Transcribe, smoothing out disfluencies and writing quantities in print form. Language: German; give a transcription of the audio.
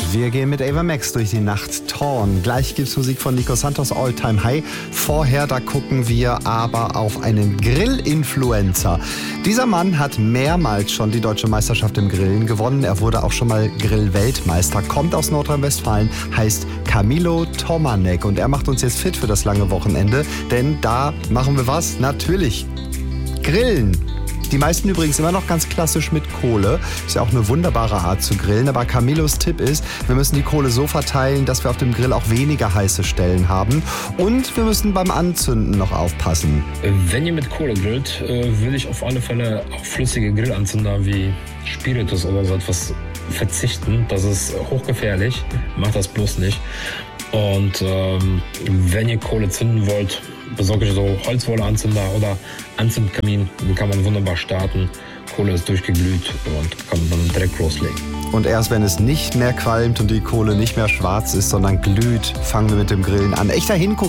Wir gehen mit Ava Max durch die Nacht. Torn. Gleich gibt's Musik von Nico Santos, All Time High. Vorher, da gucken wir aber auf einen Grill-Influencer. Dieser Mann hat mehrmals schon die deutsche Meisterschaft im Grillen gewonnen. Er wurde auch schon mal Grill-Weltmeister, kommt aus Nordrhein-Westfalen, heißt Camilo Tomanek. Und er macht uns jetzt fit für das lange Wochenende, denn da machen wir was? Natürlich Grillen. Die meisten übrigens immer noch ganz klassisch mit Kohle. Ist ja auch eine wunderbare Art zu grillen. Aber Camilos Tipp ist, wir müssen die Kohle so verteilen, dass wir auf dem Grill auch weniger heiße Stellen haben. Und wir müssen beim Anzünden noch aufpassen. Wenn ihr mit Kohle grillt, würde ich auf alle Fälle auf flüssige Grillanzünder wie Spiritus oder so etwas verzichten. Das ist hochgefährlich. Macht das bloß nicht. Und wenn ihr Kohle zünden wollt, besorgt euch so Holzwolle-Anzünder oder Anzündkamin. Den kann man wunderbar starten. Kohle ist durchgeglüht und kann dann direkt loslegen. Und erst wenn es nicht mehr qualmt und die Kohle nicht mehr schwarz ist, sondern glüht, fangen wir mit dem Grillen an. Echter Hingucker.